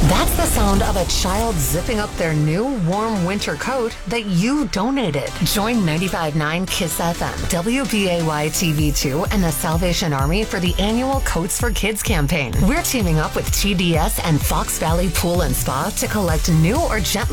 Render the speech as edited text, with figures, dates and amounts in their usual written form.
That's the sound of a child zipping up their new warm winter coat that you donated. Join 95.9 KISS FM, WBAY TV2, and the Salvation Army for the annual Coats for Kids campaign. We're teaming up with TDS and Fox Valley Pool and Spa to collect new or gently